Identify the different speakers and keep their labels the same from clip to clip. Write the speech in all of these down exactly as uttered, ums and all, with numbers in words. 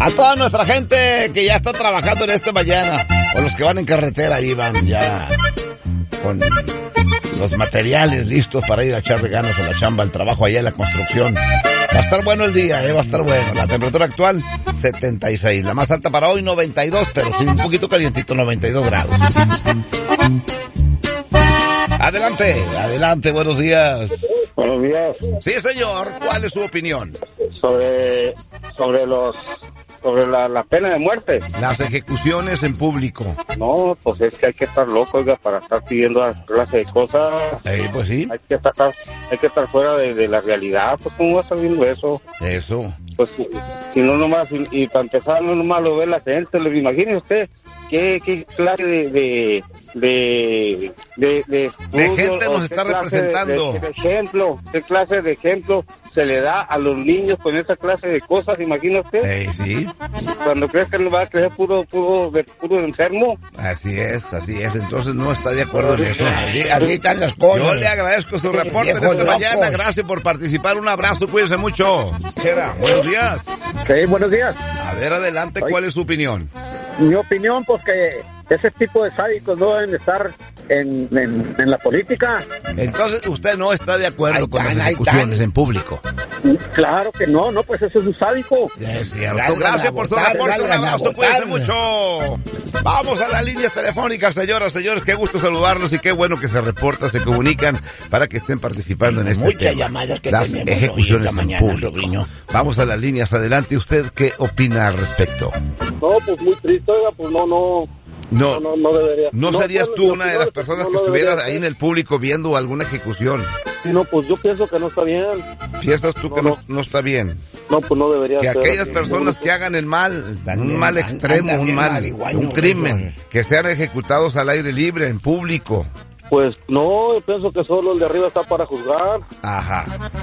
Speaker 1: A toda nuestra gente que ya está trabajando en esta mañana, o los que van en carretera, ahí van ya con los materiales listos para ir a echarle ganas a la chamba, al trabajo allá en la construcción. Va a estar bueno el día, eh, va a estar bueno. La temperatura actual, setenta y seis. La más alta para hoy, noventa y dos, pero sí un poquito calientito, noventa y dos grados. Adelante, adelante, buenos días.
Speaker 2: Buenos días.
Speaker 1: Sí, señor, ¿cuál es su opinión?
Speaker 2: Sobre, sobre los... sobre la, la pena de muerte.
Speaker 1: Las ejecuciones en público.
Speaker 2: No, pues es que hay que estar loco, oiga, para estar pidiendo esa clase de cosas.
Speaker 1: Eh, pues sí.
Speaker 2: Hay que estar, hay que estar fuera de, de la realidad, pues ¿cómo va a estar viendo eso?
Speaker 1: Eso.
Speaker 2: Pues si no nomás, y, y para empezar no nomás lo ve la gente, le imagine usted qué, qué clase de de de de, de,
Speaker 1: de gente nos está representando.
Speaker 2: De, de, de ejemplo, qué clase de ejemplo se le da a los niños con esa clase de cosas, imagina usted.
Speaker 1: Eh, sí.
Speaker 2: Cuando crees que no va a crecer puro puro puro enfermo.
Speaker 1: Así es, así es. Entonces no está de acuerdo en eso.
Speaker 3: Así, así están las cosas.
Speaker 1: Yo le agradezco su reporte en esta mañana. Gracias por participar. Un abrazo, cuídense mucho. Chera, buenos días.
Speaker 2: Sí, buenos días.
Speaker 1: A ver, adelante, ¿cuál es su opinión?
Speaker 2: Mi opinión, pues que ese tipo de sádicos no deben estar en, en, en la política.
Speaker 1: Entonces, ¿usted no está de acuerdo ahí con tan, las ejecuciones en público?
Speaker 2: Claro que no, no, pues eso es un sádico.
Speaker 1: Es cierto. Gracias por su reporte. Un abrazo, cuídense mucho. Vamos a las líneas telefónicas, señoras, señores. Qué gusto saludarlos y qué bueno que se reportan, se comunican para que estén participando en este
Speaker 3: Muchas
Speaker 1: tema.
Speaker 3: llamadas que
Speaker 1: las ejecuciones en
Speaker 3: mañana,
Speaker 1: público.
Speaker 3: sobrino.
Speaker 1: Vamos a las líneas. Adelante, ¿usted qué opina al respecto?
Speaker 2: No, pues muy triste, oiga, pues no, no.
Speaker 1: No,
Speaker 2: no, no, no debería.
Speaker 1: ¿No, no serías tú una de las personas no, no que estuvieras ahí en el público viendo alguna ejecución?
Speaker 2: Sí, no, pues yo pienso que no está bien.
Speaker 1: ¿Piensas tú
Speaker 2: no,
Speaker 1: que no,
Speaker 2: no.
Speaker 1: no está bien?
Speaker 2: No, pues no debería
Speaker 1: que
Speaker 2: ser.
Speaker 1: Que aquellas
Speaker 2: así.
Speaker 1: personas
Speaker 2: no,
Speaker 1: que hagan el mal,
Speaker 3: también,
Speaker 1: un mal extremo, un mal,
Speaker 3: marihuana,
Speaker 1: un crimen, que sean ejecutados al aire libre, en público.
Speaker 2: Pues no, yo pienso que solo el de arriba está para juzgar.
Speaker 1: Ajá.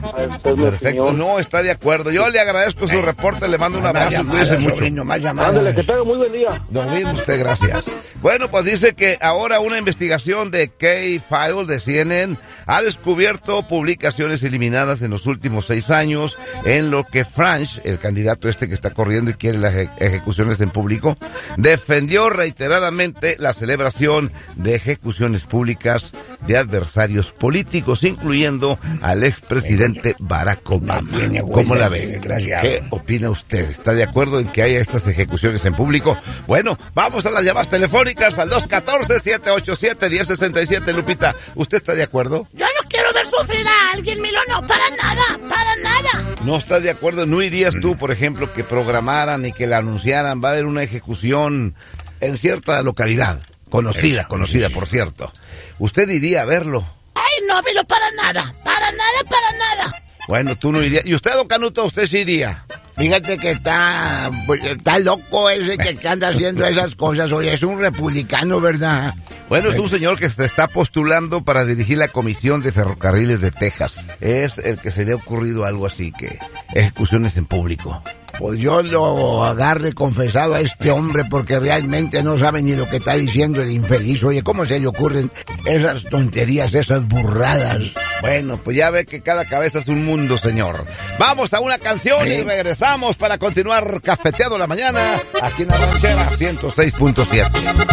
Speaker 2: Es
Speaker 1: perfecto, no, está de acuerdo. Yo le agradezco su reporte, le mando un abrazo. Cuídese mucho.
Speaker 2: Ándale, que tenga muy buen día.
Speaker 1: Lo mismo usted, gracias. Bueno, pues dice que ahora una investigación de K-File de C N N ha descubierto publicaciones eliminadas en los últimos seis años en lo que French, el candidato este que está corriendo y quiere las ejecuciones en público, defendió reiteradamente la celebración de ejecuciones públicas de adversarios políticos, incluyendo al expresidente Barack Obama. ¿Cómo la ve? ¿Qué opina usted? ¿Está de acuerdo en que haya estas ejecuciones en público? Bueno, vamos a las llamadas telefónicas al dos uno cuatro, siete ocho siete, uno cero seis siete. Lupita, ¿usted está de acuerdo?
Speaker 4: Yo no quiero ver sufrir a alguien, Milo, no, para nada, para nada.
Speaker 1: ¿No está de acuerdo? ¿No irías tú, por ejemplo, que programaran y que la anunciaran? Va a haber una ejecución en cierta localidad. Conocida, conocida, por cierto. ¿Usted iría a verlo?
Speaker 4: Ay, no, Milo, para nada, para nada, para nada.
Speaker 1: Bueno, tú no irías. ¿Y usted, don Canuto, usted sí iría?
Speaker 3: Fíjate que está, pues, está loco ese que, que anda haciendo esas cosas. Oye, es un republicano, ¿verdad?
Speaker 1: Bueno, es un señor que se está postulando para dirigir la Comisión de Ferrocarriles de Texas. Es el que se le ha ocurrido algo así, que ejecuciones en público.
Speaker 3: Pues yo lo agarré confesado a este hombre porque realmente no sabe ni lo que está diciendo el infeliz. Oye, ¿cómo se le ocurren esas tonterías, esas burradas?
Speaker 1: Bueno, pues ya ve que cada cabeza es un mundo, señor. Vamos a una canción ¿Sí? y regresamos para continuar cafeteando la mañana aquí en la ranchera ciento seis punto siete.